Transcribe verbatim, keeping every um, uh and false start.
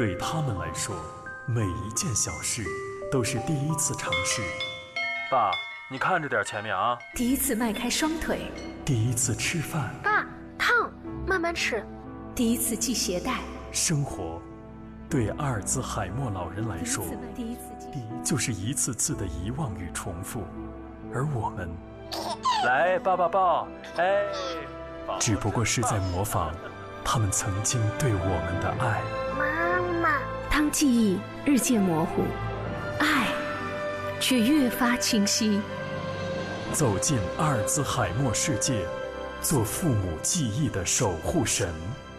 对他们来说，每一件小事都是第一次尝试。 爸，你看着点前面啊！ 第一次迈开双腿， 第一次吃饭。 爸，烫，慢慢吃。 第一次系鞋带。 生活，对阿尔兹海默老人来说， 第一次就是一次次的遗忘与重复，而我们， 来抱抱抱，哎， 只不过是在模仿他们曾经对我们的爱。 妈妈， 当记忆日渐模糊，爱却越发清晰。 走进阿尔兹海默世界，做父母记忆的守护神。